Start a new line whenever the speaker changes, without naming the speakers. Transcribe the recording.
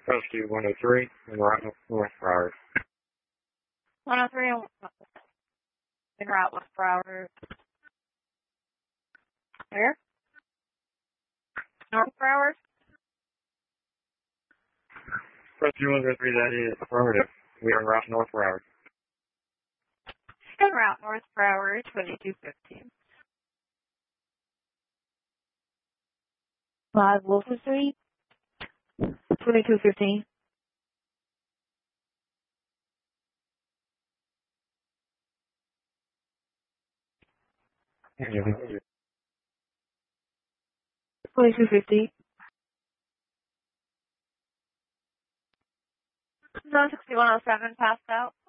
Rescue 103 in route North Broward.
103 in route West Broward. Where? North Broward?
Rescue 103, that is affirmative. We are en route North Broward.
En route North Broward, 2215.
5 Wilson Street, 2215.
Yeah.
2250.
96107 passed out.